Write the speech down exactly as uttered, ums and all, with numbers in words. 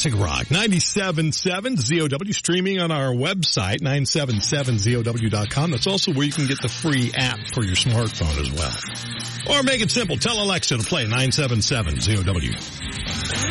Classic Rock, ninety-seven point seven Z O W, streaming on our website, nine seven seven Z O W dot com. That's also where you can get the free app for your smartphone as well. Or make it simple. Tell Alexa to play nine seven seven Z O W.